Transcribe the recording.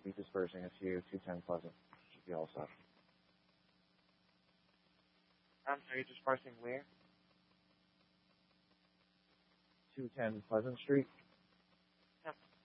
be dispersing it to you. 210 Pleasant. Should be all set. I'm sorry, dispersing where? 210 Pleasant Street. Yep.